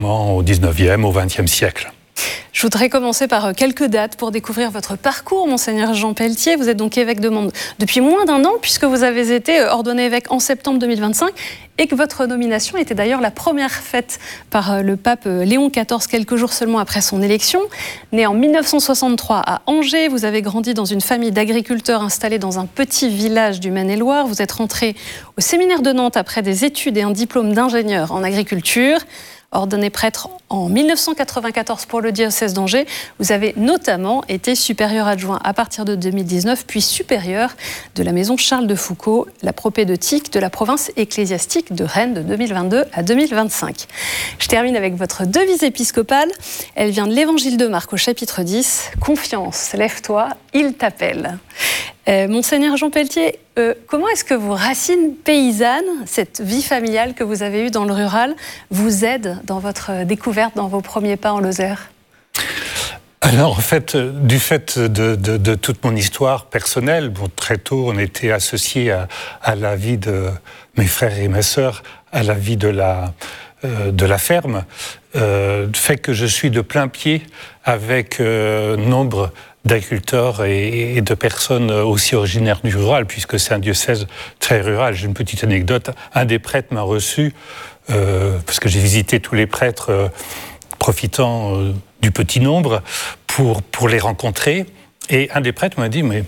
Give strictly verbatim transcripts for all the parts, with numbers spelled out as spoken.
au dix-neuvième, au vingtième siècle. Je voudrais commencer par quelques dates pour découvrir votre parcours, Monseigneur Jean Pelletier. Vous êtes donc évêque de Mende depuis moins d'un an, puisque vous avez été ordonné évêque en septembre deux mille vingt-cinq et que votre nomination était d'ailleurs la première faite par le pape Léon quatorze, quelques jours seulement après son élection. Né en mille neuf cent soixante-trois à Angers, vous avez grandi dans une famille d'agriculteurs installés dans un petit village du Maine-et-Loire. Vous êtes rentré au séminaire de Nantes après des études et un diplôme d'ingénieur en agriculture. Ordonné prêtre en mille neuf cent quatre-vingt-quatorze pour le diocèse d'Angers, vous avez notamment été supérieur adjoint à partir de deux mille dix-neuf, puis supérieur de la maison Charles de Foucauld, la propédeutique de la province ecclésiastique de Rennes de deux mille vingt-deux à deux mille vingt-cinq. Je termine avec votre devise épiscopale. Elle vient de l'Évangile de Marc au chapitre dix. « Confiance, lève-toi, il t'appelle ». Euh, Monseigneur Jean Pelletier, euh, comment est-ce que vos racines paysannes, cette vie familiale que vous avez eue dans le rural, vous aident dans votre découverte, dans vos premiers pas en Lozère ? Alors, en fait, du fait de, de, de toute mon histoire personnelle, bon, très tôt, on était associés à, à la vie de mes frères et mes sœurs, à la vie de la, euh, de la ferme, euh, fait que je suis de plein pied avec euh, nombre d'agriculteurs et, et de personnes aussi originaires du rural, puisque c'est un diocèse très rural. J'ai une petite anecdote. Un des prêtres m'a reçu, euh, parce que j'ai visité tous les prêtres euh, profitant euh, du petit nombre, pour, pour les rencontrer. Et un des prêtres m'a dit, mais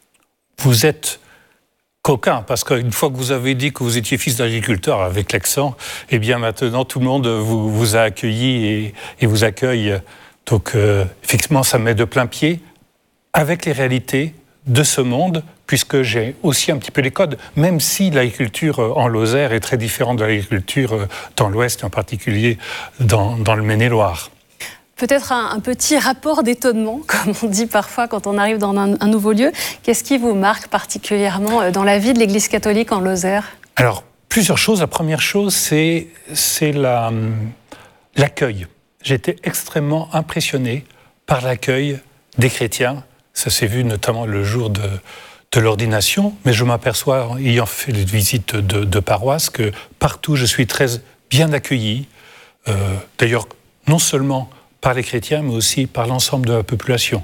vous êtes coquin, parce qu'une fois que vous avez dit que vous étiez fils d'agriculteur avec l'accent, eh bien maintenant tout le monde vous, vous a accueilli et, et vous accueille. Donc euh, effectivement, ça me met de plein pied avec les réalités de ce monde, puisque j'ai aussi un petit peu les codes, même si l'agriculture en Lozère est très différente de l'agriculture dans l'Ouest, en particulier dans, dans le Maine-et-Loire. Peut-être un, un petit rapport d'étonnement, comme on dit parfois quand on arrive dans un, un nouveau lieu. Qu'est-ce qui vous marque particulièrement dans la vie de l'Église catholique en Lozère ? Alors, plusieurs choses. La première chose, c'est, c'est la, l'accueil. J'ai été extrêmement impressionné par l'accueil des chrétiens. Ça s'est vu notamment le jour de, de l'ordination, mais je m'aperçois, ayant fait des visites de, de paroisse, que partout je suis très bien accueilli. Euh, d'ailleurs, non seulement par les chrétiens, mais aussi par l'ensemble de la population.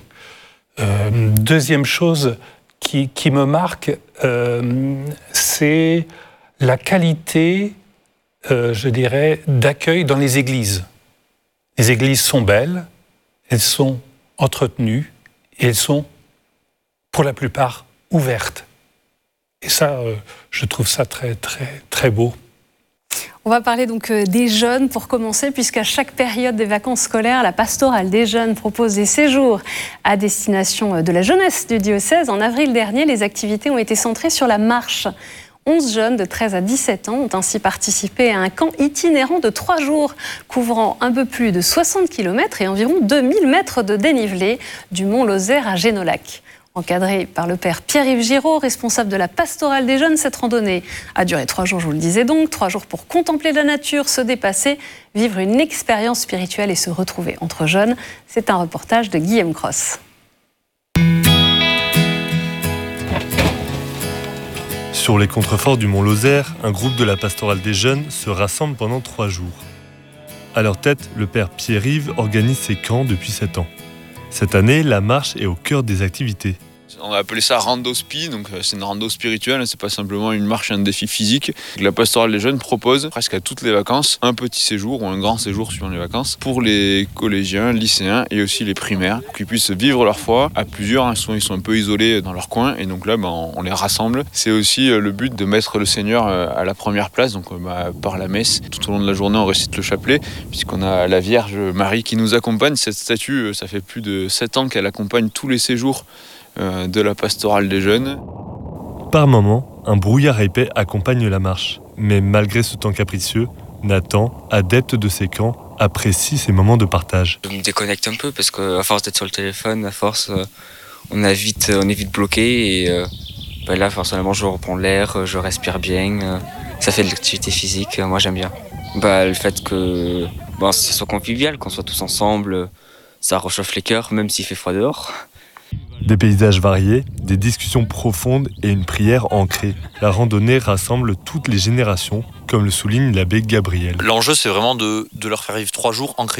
Euh, deuxième chose qui, qui me marque, euh, c'est la qualité, euh, je dirais, d'accueil dans les églises. Les églises sont belles, elles sont entretenues, et elles sont, pour la plupart, ouvertes. Et ça, euh, je trouve ça très, très, très beau. On va parler donc des jeunes pour commencer, puisqu'à chaque période des vacances scolaires, la pastorale des jeunes propose des séjours à destination de la jeunesse du diocèse. En avril dernier, les activités ont été centrées sur la marche. onze jeunes de treize à dix-sept ans ont ainsi participé à un camp itinérant de trois jours, couvrant un peu plus de soixante kilomètres et environ deux mille mètres de dénivelé du mont Lozère à Génolac. Encadré par le père Pierre-Yves Giraud, responsable de la pastorale des jeunes, cette randonnée a duré trois jours, je vous le disais donc, trois jours pour contempler la nature, se dépasser, vivre une expérience spirituelle et se retrouver entre jeunes. C'est un reportage de Guillaume Cross. Sur les contreforts du mont Lozère, un groupe de la pastorale des jeunes se rassemble pendant trois jours. À leur tête, le père Pierre-Yves organise ses camps depuis sept ans. Cette année, la marche est au cœur des activités. On a appelé ça rando-spi, donc c'est une rando spirituelle, c'est pas simplement une marche, un défi physique. La pastorale des jeunes propose presque à toutes les vacances un petit séjour ou un grand séjour suivant les vacances pour les collégiens, lycéens et aussi les primaires, pour qu'ils puissent vivre leur foi à plusieurs. Ils sont, ils sont un peu isolés dans leur coin et donc là ben, on les rassemble. C'est aussi le but de mettre le Seigneur à la première place, donc ben, par la messe. Tout au long de la journée on récite le chapelet puisqu'on a la Vierge Marie qui nous accompagne. Cette statue, ça fait plus de sept ans qu'elle accompagne tous les séjours de la pastorale des jeunes. Par moments, un brouillard épais accompagne la marche. Mais malgré ce temps capricieux, Nathan, adepte de ces camps, apprécie ces moments de partage. Je me déconnecte un peu parce qu'à force d'être sur le téléphone, à force, on, a vite, on est vite bloqué. Et euh, ben là, forcément, je reprends l'air, je respire bien. Euh, ça fait de l'activité physique, moi j'aime bien. Ben, le fait que ben, ce soit convivial, qu'on soit tous ensemble, ça réchauffe les cœurs, même s'il fait froid dehors. Des paysages variés, des discussions profondes et une prière ancrée. La randonnée rassemble toutes les générations, comme le souligne l'abbé Gabriel. L'enjeu, c'est vraiment de, de leur faire vivre trois jours ancrés.